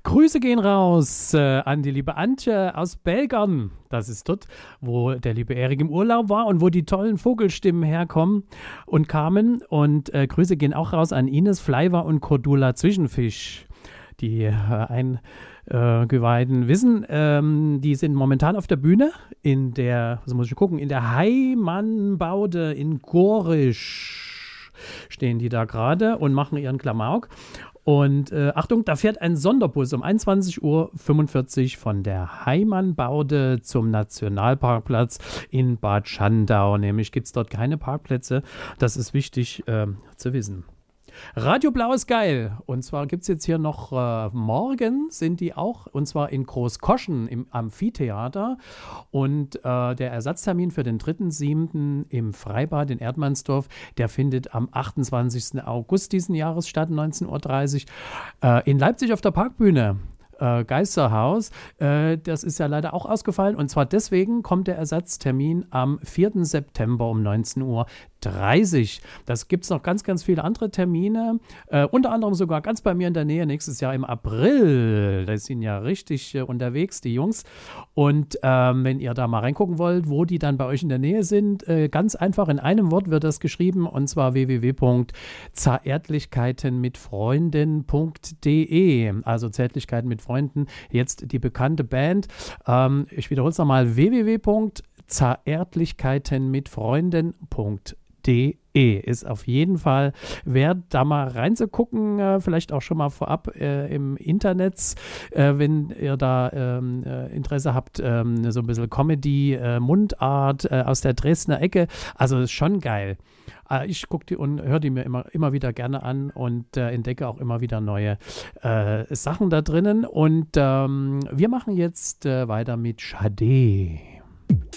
Grüße gehen raus an die liebe Antje aus Belgern. Das ist dort, wo der liebe Erik im Urlaub war und wo die tollen Vogelstimmen herkommen und kamen. Und Grüße gehen auch raus an Ines Fleiver und Cordula Zwischenfisch. Die Eingeweihten wissen, die sind momentan auf der Bühne in der, was muss ich gucken, in der Heimannbaude in Gorisch stehen die da gerade und machen ihren Klamauk. Und Achtung, da fährt ein Sonderbus um 21:45 Uhr von der Heimannbaude zum Nationalparkplatz in Bad Schandau. Nämlich gibt es dort keine Parkplätze. Das ist wichtig zu wissen. Radio Blau ist geil. Und zwar gibt es jetzt hier noch, morgen sind die auch, und zwar in Großkoschen im Amphitheater. Und der Ersatztermin für den 3.7. im Freibad in Erdmannsdorf, der findet am 28. August diesen Jahres statt, 19:30 Uhr, in Leipzig auf der Parkbühne. Geisterhaus. Das ist ja leider auch ausgefallen. Und zwar deswegen kommt der Ersatztermin am 4. September um 19:30 Uhr. Das gibt es noch ganz, ganz viele andere Termine. Unter anderem sogar ganz bei mir in der Nähe nächstes Jahr im April. Da sind ja richtig unterwegs, die Jungs. Und wenn ihr da mal reingucken wollt, wo die dann bei euch in der Nähe sind, ganz einfach in einem Wort wird das geschrieben, und zwar www.zärtlichkeitenmitfreunden.de. Also Zärtlichkeiten mit Freunden, jetzt die bekannte Band. Ich wiederhole es nochmal, www.zärtlichkeitenmitfreunden.de ist auf jeden Fall wert, da mal reinzugucken, vielleicht auch schon mal vorab im Internet, wenn ihr da Interesse habt, so ein bisschen Comedy, Mundart aus der Dresdner Ecke, also ist schon geil. Ich gucke die und höre die mir immer wieder gerne an und entdecke auch immer wieder neue Sachen da drinnen. Und wir machen jetzt weiter mit Sade.